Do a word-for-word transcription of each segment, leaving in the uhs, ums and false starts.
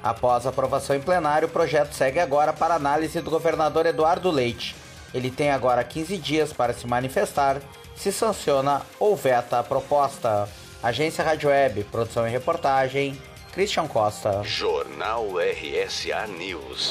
Após aprovação em plenário, o projeto segue agora para análise do governador Eduardo Leite. Ele tem agora quinze dias para se manifestar se sanciona ou veta a proposta. Agência Rádio Web, produção e reportagem, Christian Costa. Jornal R S A News.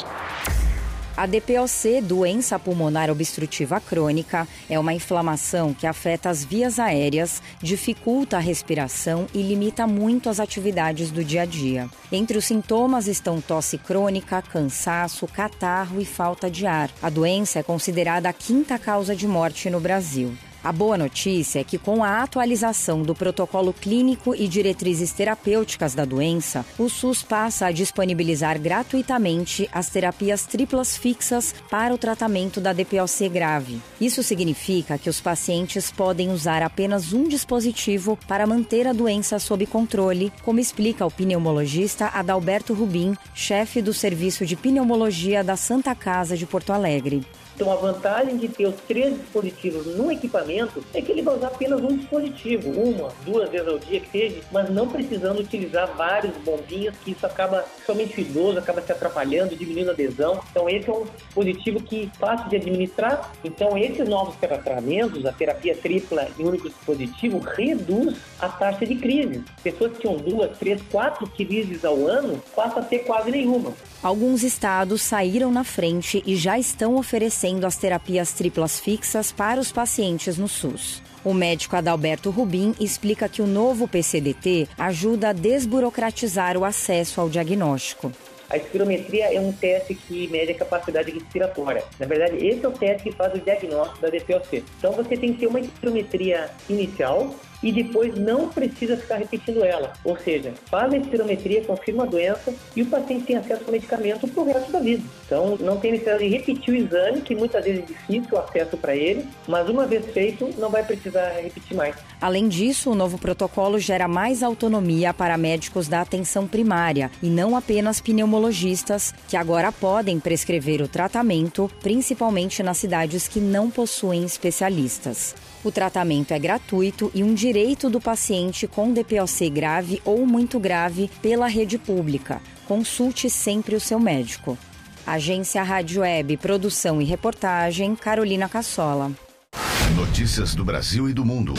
A D P O C, doença pulmonar obstrutiva crônica, é uma inflamação que afeta as vias aéreas, dificulta a respiração e limita muito as atividades do dia a dia. Entre os sintomas estão tosse crônica, cansaço, catarro e falta de ar. A doença é considerada a quinta causa de morte no Brasil. A boa notícia é que, com a atualização do protocolo clínico e diretrizes terapêuticas da doença, o SUS passa a disponibilizar gratuitamente as terapias triplas fixas para o tratamento da D P O C grave. Isso significa que os pacientes podem usar apenas um dispositivo para manter a doença sob controle, como explica o pneumologista Adalberto Rubim, chefe do Serviço de Pneumologia da Santa Casa de Porto Alegre. Então, a vantagem de ter os três dispositivos num equipamento é que ele vai usar apenas um dispositivo, uma, duas vezes ao dia que seja, mas não precisando utilizar vários bombinhos, que isso acaba, somente o idoso, acaba se atrapalhando, diminuindo a adesão. Então, esse é um dispositivo que é fácil de administrar. Então, esses novos tratamentos, a terapia tripla em um único dispositivo, reduz a taxa de crise. Pessoas que tinham duas, três, quatro crises ao ano, passam a ter quase nenhuma. Alguns estados saíram na frente e já estão oferecendo as terapias triplas fixas para os pacientes no SUS. O médico Adalberto Rubim explica que o novo P C D T ajuda a desburocratizar o acesso ao diagnóstico. A espirometria é um teste que mede a capacidade respiratória. Na verdade, esse é o teste que faz o diagnóstico da D P O C. Então, você tem que ter uma espirometria inicial e depois não precisa ficar repetindo ela. Ou seja, faz a espirometria, confirma a doença e o paciente tem acesso ao medicamento para o resto da vida. Então, não tem necessidade de repetir o exame, que muitas vezes é difícil o acesso para ele, mas uma vez feito, não vai precisar repetir mais. Além disso, o novo protocolo gera mais autonomia para médicos da atenção primária e não apenas pneumologistas, que agora podem prescrever o tratamento, principalmente nas cidades que não possuem especialistas. O tratamento é gratuito e um direito do paciente com D P O C grave ou muito grave pela rede pública. Consulte sempre o seu médico. Agência Rádio Web, produção e reportagem, Carolina Cassola. Notícias do Brasil e do mundo.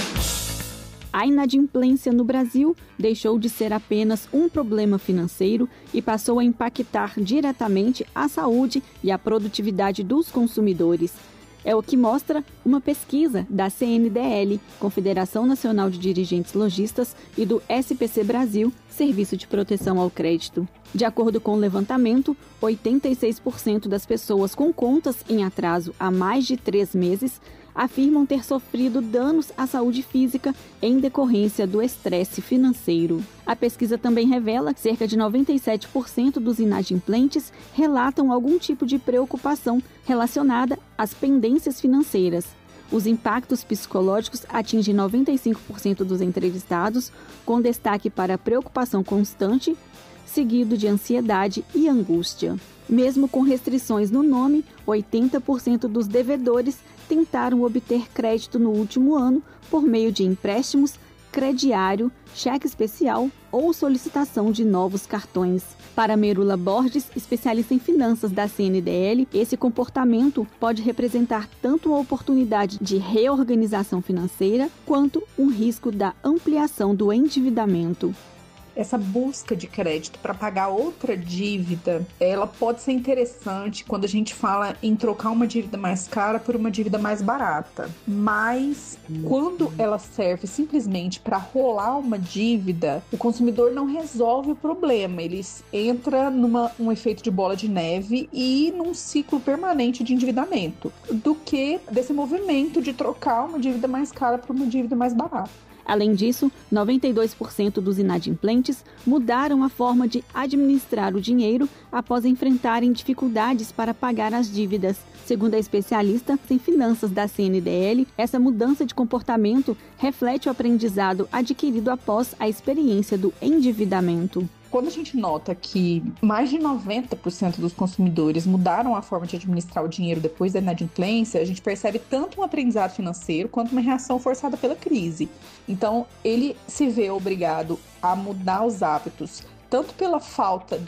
A inadimplência no Brasil deixou de ser apenas um problema financeiro e passou a impactar diretamente a saúde e a produtividade dos consumidores. É o que mostra uma pesquisa da C N D L, Confederação Nacional de Dirigentes Lojistas, e do S P C Brasil, Serviço de Proteção ao Crédito. De acordo com o levantamento, oitenta e seis por cento das pessoas com contas em atraso há mais de três meses afirmam ter sofrido danos à saúde física em decorrência do estresse financeiro. A pesquisa também revela que cerca de noventa e sete por cento dos inadimplentes relatam algum tipo de preocupação relacionada às pendências financeiras. Os impactos psicológicos atingem noventa e cinco por cento dos entrevistados, com destaque para a preocupação constante, seguido de ansiedade e angústia. Mesmo com restrições no nome, oitenta por cento dos devedores tentaram obter crédito no último ano por meio de empréstimos, crediário, cheque especial ou solicitação de novos cartões. Para Merula Borges, especialista em finanças da C N D L, esse comportamento pode representar tanto uma oportunidade de reorganização financeira quanto um risco da ampliação do endividamento. Essa busca de crédito para pagar outra dívida, ela pode ser interessante quando a gente fala em trocar uma dívida mais cara por uma dívida mais barata. Mas quando ela serve simplesmente para rolar uma dívida, o consumidor não resolve o problema. Ele entra numa um efeito de bola de neve e num ciclo permanente de endividamento, do que desse movimento de trocar uma dívida mais cara por uma dívida mais barata. Além disso, noventa e dois por cento dos inadimplentes mudaram a forma de administrar o dinheiro após enfrentarem dificuldades para pagar as dívidas. Segundo a especialista em finanças da C N D L, essa mudança de comportamento reflete o aprendizado adquirido após a experiência do endividamento. Quando a gente nota que mais de noventa por cento dos consumidores mudaram a forma de administrar o dinheiro depois da inadimplência, a gente percebe tanto um aprendizado financeiro quanto uma reação forçada pela crise. Então, ele se vê obrigado a mudar os hábitos, tanto pela falta